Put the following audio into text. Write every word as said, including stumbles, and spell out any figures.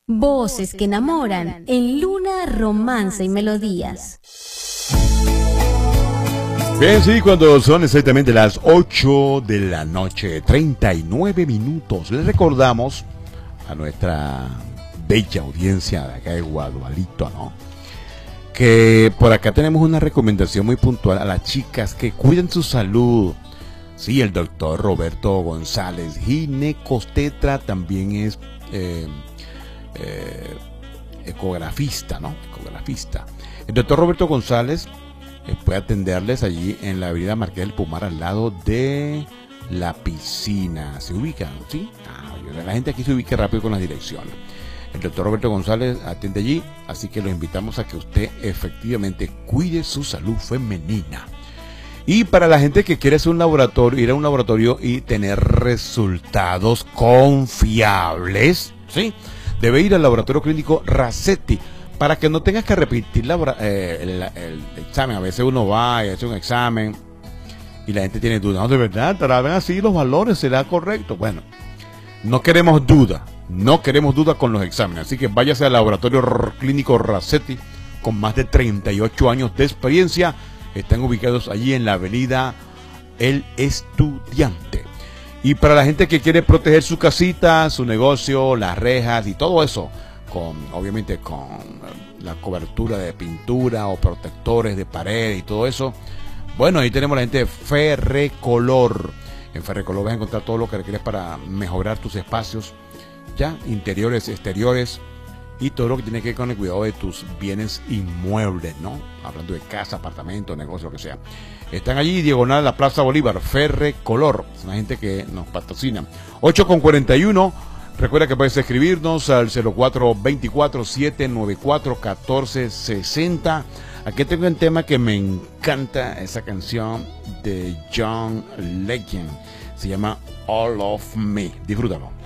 Voces que enamoran en Luna, Romance y Melodías. Bien, sí, cuando son exactamente las ocho de la noche, treinta y nueve minutos, les recordamos a nuestra bella audiencia de acá de Guadualito, ¿no? Que por acá tenemos una recomendación muy puntual a las chicas que cuiden su salud. Sí, el doctor Roberto González, ginecostetra, también es eh, eh, ecografista, ¿no? Ecografista. El doctor Roberto González eh, puede atenderles allí en la avenida Marqués del Pomar, al lado de la piscina. ¿Se ubican? ¿Sí? Ah, la gente aquí se ubica rápido con las direcciones. El doctor Roberto González atiende allí, así que los invitamos a que usted efectivamente cuide su salud femenina. Y para la gente que quiere hacer un laboratorio, ir a un laboratorio y tener resultados confiables, ¿sí? Debe ir al laboratorio clínico Racetti para que no tengas que repetir la, eh, el, el examen. A veces uno va y hace un examen y la gente tiene dudas. No, de verdad, estarán así los valores, ¿será correcto? Bueno, no queremos duda, no queremos duda con los exámenes. Así que váyase al laboratorio clínico Racetti con más de treinta y ocho años de experiencia. Están ubicados allí en la avenida El Estudiante. Y para la gente que quiere proteger su casita, su negocio, las rejas y todo eso, con obviamente con la cobertura de pintura o protectores de pared y todo eso, bueno, ahí tenemos la gente de Ferrecolor. En Ferrecolor vas a encontrar todo lo que requieres para mejorar tus espacios, ya, interiores, exteriores, y todo lo que tiene que ver con el cuidado de tus bienes inmuebles, ¿no? Hablando de casa, apartamento, negocio, lo que sea. Están allí, diagonal a la Plaza Bolívar, Ferrecolor. Es una gente que nos patrocina. ocho con cuarenta y uno. Recuerda que puedes escribirnos al cero cuatro veinticuatro, siete noventa y cuatro, catorce sesenta. Aquí tengo un tema que me encanta, esa canción de John Legend. Se llama All of Me. Disfrútalo.